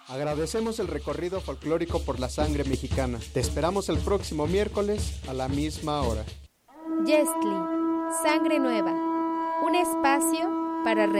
Agradecemos el recorrido folclórico por la sangre mexicana. Te esperamos el próximo miércoles a la misma hora. Yestli, Sangre Nueva, un espacio para